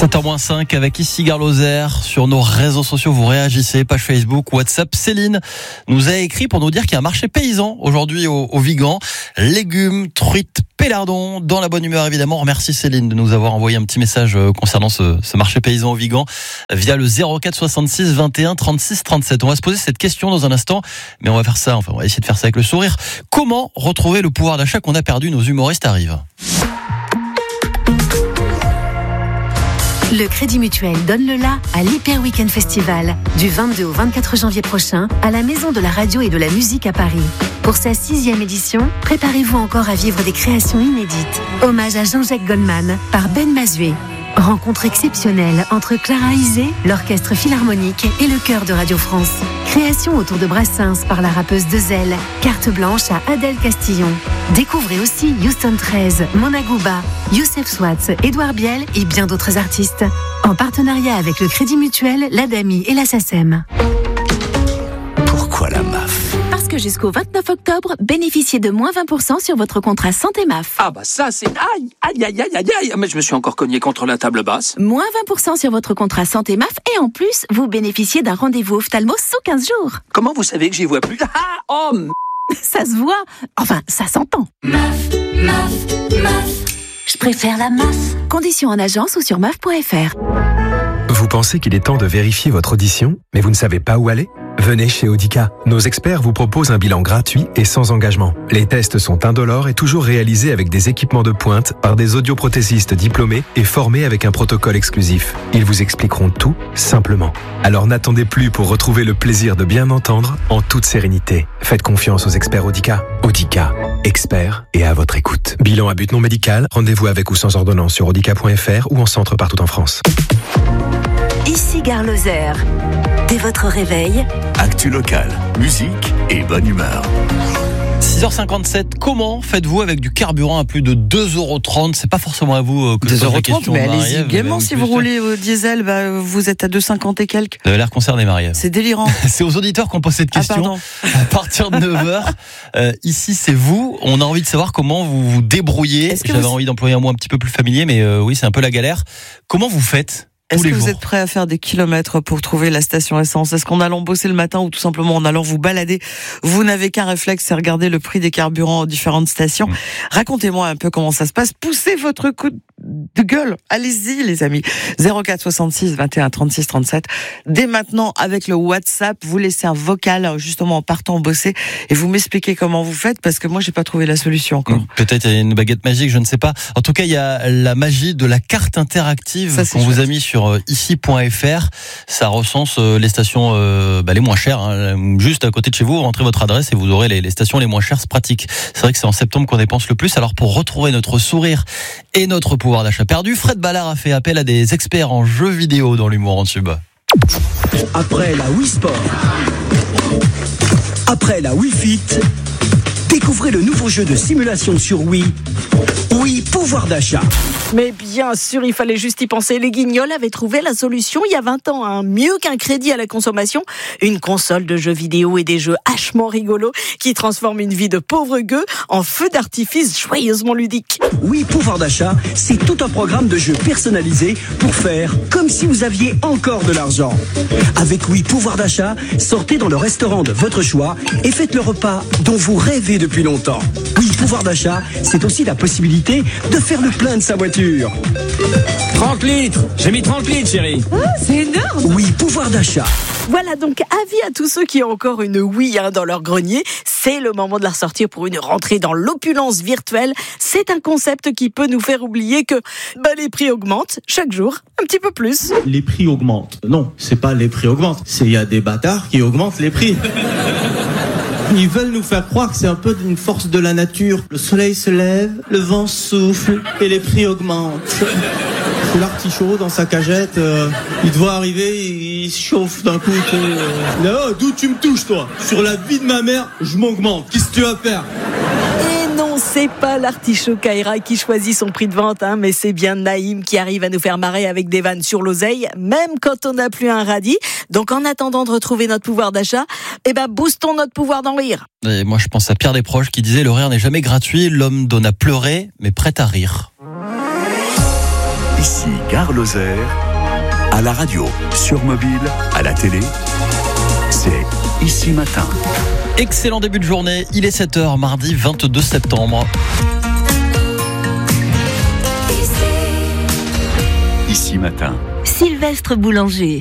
7h-5 avec ici Gare Lozère. Sur nos réseaux sociaux, vous réagissez, page Facebook, WhatsApp. Céline nous a écrit pour nous dire qu'il y a un marché paysan aujourd'hui au Vigan. Légumes, truites, pélardons, dans la bonne humeur évidemment. On remercie Céline de nous avoir envoyé un petit message concernant ce marché paysan au Vigan via le 04 66 21 36 37. On va se poser cette question dans un instant, mais on va faire ça, on va essayer de faire ça avec le sourire. Comment retrouver le pouvoir d'achat qu'on a perdu? Nos humoristes arrivent. Le Crédit Mutuel donne le la à l'Hyper Weekend Festival du 22 au 24 janvier prochain à la Maison de la Radio et de la Musique à Paris. Pour sa 6e édition, préparez-vous encore à vivre des créations inédites. Hommage à Jean-Jacques Goldman par Ben Mazué. Rencontre exceptionnelle entre Clara Isé, l'Orchestre Philharmonique et le Chœur de Radio France. Création autour de Brassens par la rappeuse Dezel. Carte blanche à Adèle Castillon. Découvrez aussi Houston 13, Mona Gouba, Youssef Swatz, Édouard Biel et bien d'autres artistes. En partenariat avec le Crédit Mutuel, l'ADAMI et la SACEM. Pourquoi la MAF ? Parce que jusqu'au 29 octobre, bénéficiez de moins 20% sur votre contrat santé MAF. Ah bah ça c'est... Aïe. Mais je me suis encore cogné contre la table basse. Moins 20% sur votre contrat santé MAF et en plus, vous bénéficiez d'un rendez-vous ophtalmo sous 15 jours. Comment vous savez que j'y vois plus? Ça se voit. Enfin, ça s'entend. MAF. Je préfère la MAF. Conditions en agence ou sur maf.fr. Vous pensez qu'il est temps de vérifier votre audition, mais vous ne savez pas où aller ? Venez chez Audica. Nos experts vous proposent un bilan gratuit et sans engagement. Les tests sont indolores et toujours réalisés avec des équipements de pointe par des audioprothésistes diplômés et formés avec un protocole exclusif. Ils vous expliqueront tout simplement. Alors n'attendez plus pour retrouver le plaisir de bien entendre en toute sérénité. Faites confiance aux experts Audica. Audica, experts et à votre écoute. Bilan à but non médical, rendez-vous avec ou sans ordonnance sur audica.fr ou en centre partout en France. Ici Gare Lozère. Dès votre réveil, Actu locale, musique et bonne humeur. 6h57, comment faites-vous avec du carburant à plus de 2,30 €? C'est pas forcément à vous que je pose la question, mais allez-y Marie-Ève, gaiement. Si vous roulez au diesel, vous êtes à 2,50 et quelques. Vous avez l'air concerné, Marie-Ève. C'est délirant. C'est aux auditeurs qu'on pose cette question. À partir de 9h, ici c'est vous. On a envie de savoir comment vous vous débrouillez. J'avais envie d'employer un mot un petit peu plus familier, mais oui, c'est un peu la galère. Comment vous faites? Est-ce que vous êtes prêt à faire des kilomètres pour trouver la station essence? Est-ce qu'en allant bosser le matin ou tout simplement en allant vous balader, vous n'avez qu'un réflexe, c'est regarder le prix des carburants aux différentes stations? Racontez-moi un peu comment ça se passe. Poussez votre coup de gueule. Allez-y, les amis. 04 66 21 36 37. Dès maintenant, avec le WhatsApp, vous laissez un vocal, justement, en partant bosser et vous m'expliquez comment vous faites parce que moi, j'ai pas trouvé la solution encore. Peut-être il y a une baguette magique, je ne sais pas. En tout cas, il y a la magie de la carte interactive qu'on vous a mis sur ici.fr. Ça recense les stations les moins chères, hein. Juste à côté de chez vous, rentrez votre adresse et vous aurez les stations les moins chères. C'est pratique. C'est vrai que c'est en septembre qu'on dépense le plus. Alors pour retrouver notre sourire et notre pouvoir d'achat perdu, Fred Ballard a fait appel à des experts en jeux vidéo dans l'humour en tube. Après la Wii Sport, après la Wii Fit, découvrez le nouveau jeu de simulation sur Wii, Wii Pouvoir d'achat. Mais bien sûr, il fallait juste y penser. Les Guignols avaient trouvé la solution il y a 20 ans. Hein. Mieux qu'un crédit à la consommation, une console de jeux vidéo et des jeux hachement rigolos qui transforment une vie de pauvre gueux en feu d'artifice joyeusement ludique. Oui, Pouvoir d'achat, c'est tout un programme de jeux personnalisés pour faire comme si vous aviez encore de l'argent. Avec Oui, Pouvoir d'achat, sortez dans le restaurant de votre choix et faites le repas dont vous rêvez depuis longtemps. Oui, Pouvoir d'achat, c'est aussi la possibilité de faire le plein de sa voiture. 30 litres. J'ai mis 30 litres, chérie. Oh, c'est énorme. Oui, Pouvoir d'achat. Voilà donc avis à tous ceux qui ont encore une Wii dans leur grenier. C'est le moment de la ressortir pour une rentrée dans l'opulence virtuelle. C'est un concept qui peut nous faire oublier que les prix augmentent chaque jour un petit peu plus. Les prix augmentent. Non, c'est pas les prix augmentent. C'est il y a des bâtards qui augmentent les prix. Ils veulent nous faire croire que c'est un peu une force de la nature. Le soleil se lève, le vent souffle et les prix augmentent. C'est l'artichaut dans sa cagette. Il doit arriver, il se chauffe d'un coup. Là, d'où tu me touches, toi? Sur la vie de ma mère, je m'augmente. Qu'est-ce que tu vas faire? Et non, c'est pas l'artichaut Kaira qui choisit son prix de vente, mais c'est bien Naïm qui arrive à nous faire marrer avec des vannes sur l'oseille, même quand on n'a plus un radis. Donc en attendant de retrouver notre pouvoir d'achat, boostons notre pouvoir d'en rire. Et moi je pense à Pierre Desproges qui disait: le rire n'est jamais gratuit, l'homme donne à pleurer mais prêt à rire. Ici Gare Lozère, à la radio, sur mobile, à la télé, c'est Ici Matin. Excellent début de journée, il est 7h, mardi 22 septembre. Ici Matin. Sylvestre Boulanger.